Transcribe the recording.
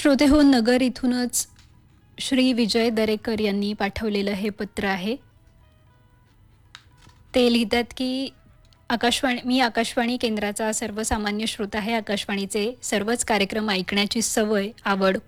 श्रोते हो, नगर इथूनच श्री विजय दरेकर यांनी पाठवलेलं हे पत्र आहे. ते लिहितात की मी आकाशवाणी केंद्राचा सर्वसामान्य श्रोता आहे. आकाशवाणीचे सर्वच कार्यक्रम ऐकण्याची सवय, आवड